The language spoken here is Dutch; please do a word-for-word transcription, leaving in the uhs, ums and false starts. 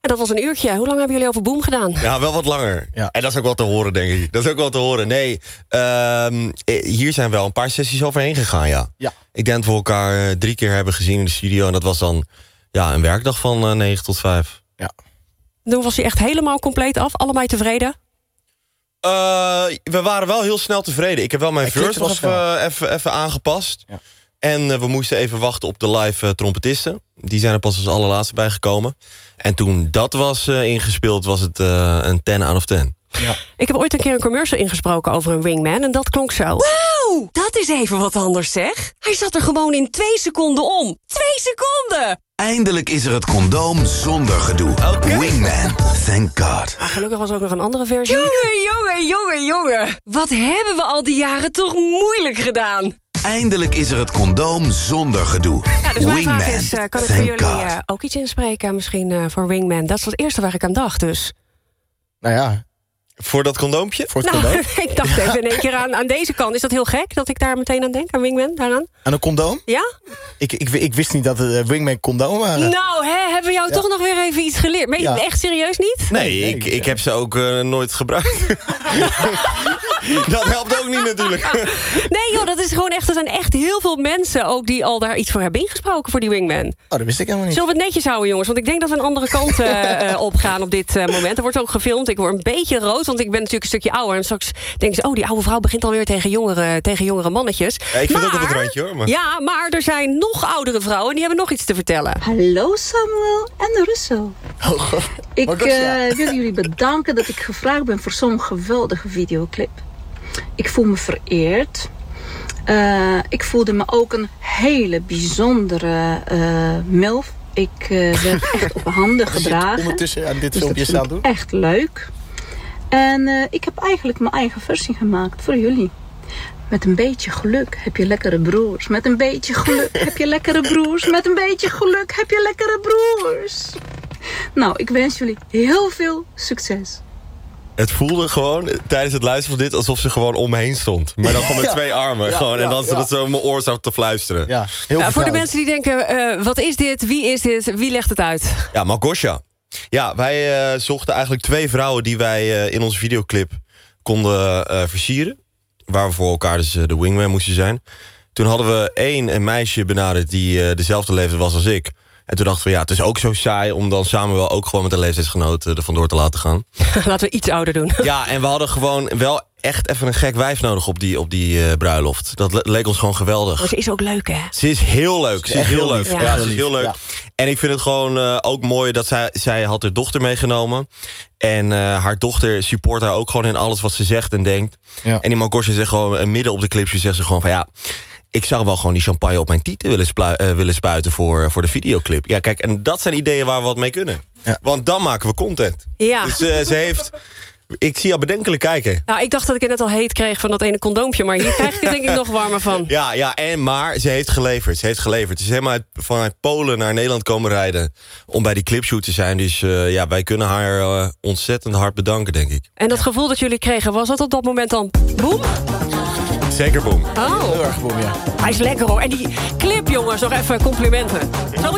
dat was een uurtje. Hoe lang hebben jullie over Boom gedaan? Ja, wel wat langer. Ja. En dat is ook wel te horen, denk ik. Dat is ook wel te horen. Nee, uh, hier zijn wel een paar sessies overheen gegaan, ja. Ja. Ik denk dat we elkaar uh, drie keer hebben gezien in de studio. En dat was dan ja, een werkdag van uh, negen tot vijf. Ja. Toen was hij echt helemaal compleet af. Allebei tevreden? Uh, we waren wel heel snel tevreden. Ik heb wel mijn Ik verse nog wel even, even, even aangepast. Ja. En uh, we moesten even wachten op de live uh, trompetisten. Die zijn er pas als allerlaatste bijgekomen. En toen dat was uh, ingespeeld, was het uh, een tien out of tien. Ja. Ik heb ooit een keer een commercial ingesproken over een wingman. En dat klonk zo. Wauw, dat is even wat anders, zeg. Hij zat er gewoon in twee seconden om. Twee seconden! Eindelijk is er het condoom zonder gedoe. Okay. Wingman, thank God. Maar gelukkig was er ook nog een andere versie. Jongen, jongen, jongen, jongen. Wat hebben we al die jaren toch moeilijk gedaan? Eindelijk is er het condoom zonder gedoe. Ja, dus mijn Wingman, vraag is, uh, kan ik voor thank jullie God. uh, ook iets inspreken? Misschien uh, voor Wingman. Dat is het eerste waar ik aan dacht, dus. Nou ja, Voor dat condoompje? voor het Nou, condoom. ik dacht even in één keer aan, aan deze kant. Is dat heel gek dat ik daar meteen aan denk? Aan Wingman, daaraan? Aan een condoom? Ja? Ik, ik, ik wist niet dat het uh, Wingman condoom waren. Nou, hè, hebben we jou Ja. toch nog weer even iets geleerd? Meen je Ja. echt serieus niet? Nee, Nee, ik, nee, ik heb ze ook uh, nooit gebruikt. Dat helpt ook niet natuurlijk. Nee joh, dat is gewoon echt. Er zijn echt heel veel mensen ook die al daar iets voor hebben ingesproken voor die Wingman. Oh, dat wist ik helemaal niet. Zullen we het netjes houden, jongens? Want ik denk dat we een andere kant uh, uh, opgaan op dit uh, moment. Er wordt ook gefilmd. Ik word een beetje rood, want ik ben natuurlijk een stukje ouder. En straks denken ze, oh, die oude vrouw begint alweer tegen jongere, tegen jongere mannetjes. Ja, ik vind maar, het ook op het randje hoor. Maar... Ja, maar er zijn nog oudere vrouwen en die hebben nog iets te vertellen. Hallo Samuel en Russell. Oh, God. Ik Oh, dat is ja. uh, wil jullie bedanken dat ik gevraagd ben voor zo'n geweldige videoclip. Ik voel me vereerd. Uh, ik voelde me ook een hele bijzondere uh, milf. Ik uh, werd echt op handen Je zit gedragen. ondertussen aan dit Dus filmpje dat staan vind ik doen. echt leuk. En uh, ik heb eigenlijk mijn eigen versie gemaakt voor jullie. Met een beetje geluk heb je lekkere broers. Met een beetje geluk heb je lekkere broers. Met een beetje geluk heb je lekkere broers. Nou, ik wens jullie heel veel succes. Het voelde gewoon tijdens het luisteren van dit alsof ze gewoon om me heen stond. Maar dan gewoon met Ja. twee armen. Ja, gewoon, ja, en dan ze ja. dat zo in mijn oor zat te fluisteren. Ja, Ja, heel Nou, voor de vertrouwd. mensen die denken, uh, wat is dit? Wie is dit? Wie legt het uit? ja Malgosia. Ja, wij uh, zochten eigenlijk twee vrouwen die wij uh, in onze videoclip konden uh, versieren. Waar we voor elkaar dus uh, de wingman moesten zijn. Toen hadden we één een meisje benaderd die uh, dezelfde leeftijd was als ik. En toen dachten we, ja, het is ook zo saai om dan samen wel ook gewoon met een leeftijdsgenoot uh, er vandoor te laten gaan. Laten we iets ouder doen. Ja, en we hadden gewoon wel echt even een gek wijf nodig op die, op die uh, bruiloft. Dat le- leek ons gewoon geweldig. Maar ze is ook leuk, hè? Ze is heel leuk. Ze is echt heel heel leuk. lief. Ja, Ja. ze is heel leuk. Ja. En ik vind het gewoon uh, ook mooi dat zij, zij had haar dochter meegenomen. En uh, haar dochter support haar ook gewoon in alles wat ze zegt en denkt. Ja. En die Malgosia zegt gewoon, uh, midden op de clipje zegt ze gewoon van ja, ik zou wel gewoon die champagne op mijn tieten willen, splu- uh, willen spuiten voor, uh, voor de videoclip. Ja, kijk, en dat zijn ideeën waar we wat mee kunnen. Ja. Want dan maken we content. Ja. Dus uh, ze heeft... Ik zie jou bedenkelijk kijken. Nou, ik dacht dat ik het net al heet kreeg van dat ene condoompje. Maar hier krijg ik het denk ik nog warmer van. Ja, ja, en maar ze heeft geleverd. Ze heeft geleverd. Ze is helemaal uit, vanuit Polen naar Nederland komen rijden om bij die clipshoot te zijn. Dus uh, ja, wij kunnen haar uh, ontzettend hard bedanken, denk ik. En dat gevoel dat jullie kregen, was dat op dat moment dan boem? Zeker boem. Oh, Heel erg boem, ja. hij is lekker hoor. En die clip, jongens, nog even complimenten. Zo